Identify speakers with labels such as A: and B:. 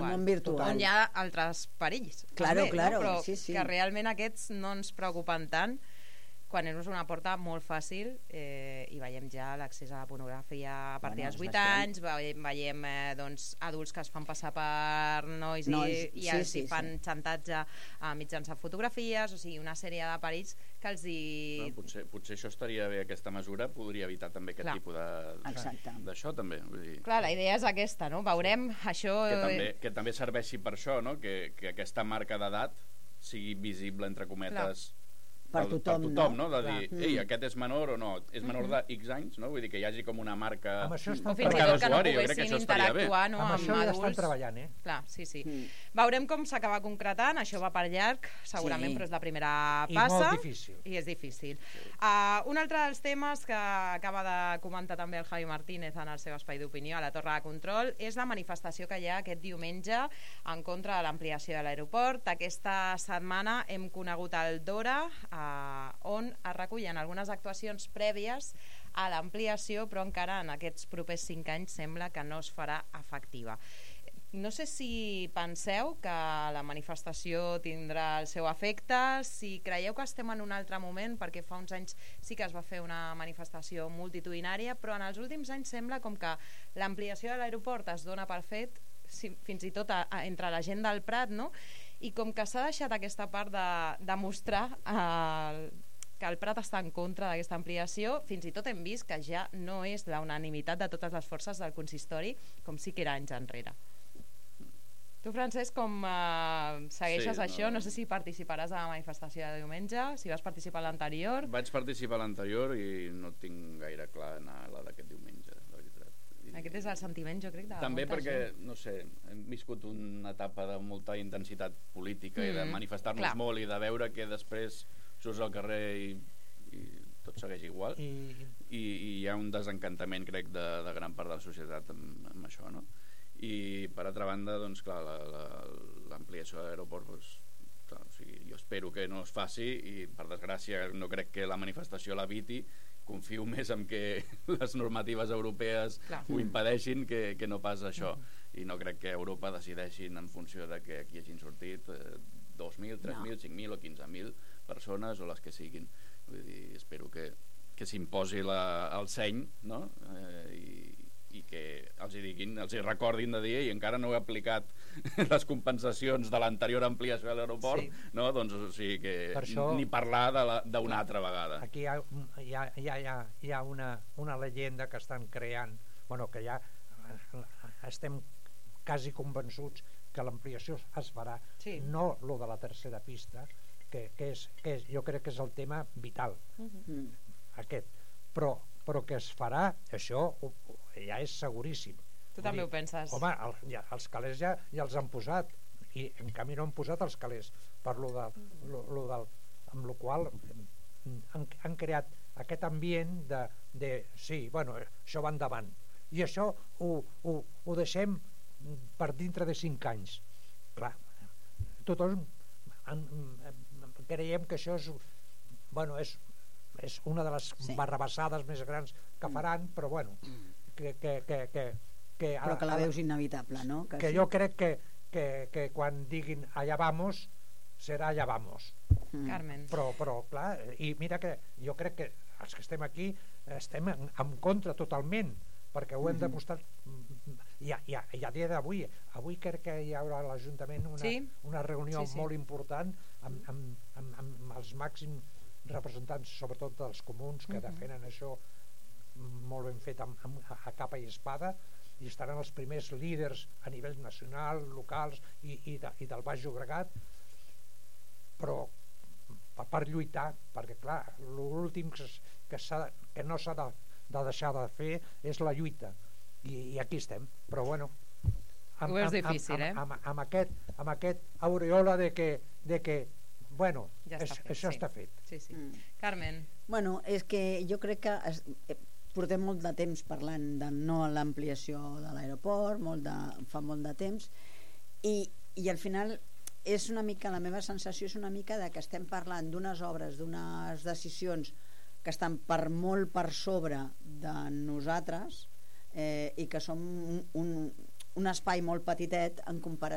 A: on hi ha altres perills.
B: Claro,
A: també,
B: claro,
A: però
B: sí, sí.
A: que realment aquests no ens preocupen tant quan és una porta molt fàcil i veiem ja l'accés a la pornografia a partir dels 8 anys, veiem doncs, adults que es fan passar per nois i els hi fan xantatge a mitjans de fotografies, o sigui, una sèrie de perills que els hi...
C: Potser això estaria bé, aquesta mesura podria evitar també aquest tipus d'això també. Vull dir,
A: clar, la idea és aquesta, no? Veurem això...
C: Que també serveixi per això, no? Que aquesta marca d'edat sigui visible, entre cometes...
B: per tothom,
C: no? De dir, ei, aquest és menor o no, és menor de X anys, no? Vull dir que hi hagi com una marca
A: o fins i tot que no poguessin interactuar amb
D: això
A: adults.
D: ja estan treballant,
A: Clar, sí. Veurem com s'acaba concretant, això va per llarg, segurament, però és la primera passa.
D: I molt difícil.
A: I és difícil. Un altre dels temes que acaba de comentar també el Javi Martínez en el seu espai d'opinió a la Torre de Control és la manifestació que hi ha aquest diumenge en contra de l'ampliació de l'aeroport. Aquesta setmana hem conegut el DORA, on es recullen algunes actuacions prèvies a l'ampliació, però encara en aquests propers 5 anys sembla que no es farà efectiva. No sé si penseu que la manifestació tindrà el seu efecte, si creieu que estem en un altre moment, perquè fa uns anys sí que es va fer una manifestació multitudinària, però en els últims anys sembla com que l'ampliació de l'aeroport es dona per fet, fins i tot entre la gent del Prat, no? I com que s'ha deixat aquesta part de mostrar que el Prat està en contra d'aquesta ampliació, fins i tot hem vist que ja no és la unanimitat de totes les forces del consistori, com sí que era anys enrere. Tu, Francesc, com segueixes això? No sé si participaràs a la manifestació de diumenge, si vas participar a l'anterior.
C: Vaig participar a l'anterior i no tinc gaire clar anar a la d'aquest diumenge.
A: Aquest és el sentiment, jo crec, de
C: també
A: molta
C: perquè,
A: gent.
C: no sé, hem viscut una etapa de molta intensitat política i de manifestar-nos molt i de veure que després surts al carrer i tot segueix igual i hi ha un desencantament, crec, de gran part de la societat amb això, no? I per altra banda, doncs clar, l'ampliació de l'aeroport, doncs, clar, o sigui, jo espero que no es faci i per desgràcia no crec que la manifestació l'eviti. Confio més en que les normatives europees ho impedeixin que no pas això, i no crec que Europa decideixin en funció de que aquí hagin sortit 2.000, 3.000, 5.000 o 15.000 persones o les que siguin. Vull dir, espero que s'imposi el seny, no? I que els hi diguin, els hi recordin de dir, i encara no he aplicat les compensacions de l'anterior ampliació de l'aeroport, no? Doncs o sigui que això, ni parlar d'una altra vegada.
D: Aquí hi ha una llegenda que estan creant, bueno, que ja estem quasi convençuts que l'ampliació es farà, no lo de la tercera pista, que jo crec que és el tema vital, aquest, però que es farà, això ja és seguríssim.
A: Tu també ho penses?
D: Home, els calés ja els han posat, i en canvi no han posat els calés, amb la qual han creat aquest ambient de sí, bueno, això va endavant, i això ho deixem per dintre de 5 anys. Clar, tothom creiem que això és una de les barrabassades més grans que faran, però bueno,
B: però que la veus inevitable, no?
D: Que jo crec que quan diguin allá vamos, serà allá vamos.
A: Carmen.
D: Però clar, i mira que jo crec que els que estem aquí estem en contra totalment, perquè ho hem demostrat. I a dia d'avui crec que hi haurà a l'Ajuntament una reunió molt important amb els màxims representants, sobretot dels comuns, que defenen això molt ben fet a capa i espada, i estaran els primers líders a nivell nacional, locals i del Baix Llobregat, però per lluitar, perquè clar, l'últim que no s'ha de deixar de fer és la lluita, i aquí estem, però bueno,
A: ho és difícil,
D: amb aquest aureola de que bueno, això està fet.
A: Carmen.
B: Bueno, és que jo crec que portem molt de temps parlant de no a l'ampliació de l'aeroport, fa molt de temps, i al final és una mica, la meva sensació és una mica de que estem parlant d'unes obres, d'unes decisions que estan molt per sobre de nosaltres, i que som un espai molt petitet en comparació